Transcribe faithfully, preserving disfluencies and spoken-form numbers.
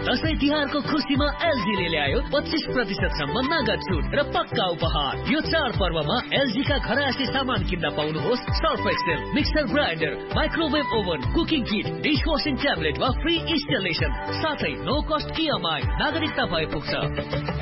दशैं तिहारको खुसीमा एलजीले ल्यायो पच्चीस प्रतिशत सम्म नगद छुट र पक्का उपहार। यो चाड पर्वमा एलजी का घरायसी सामान किन्न पाउनुहोस् Surf Excel, mixer grinder, microwave oven, cooking किट, डिश वाशिङ ट्याब्लेट वा फ्री इन्स्टलेसन, साथै नो कस्ट इएमआई। नागरिकता भए पुग्छ।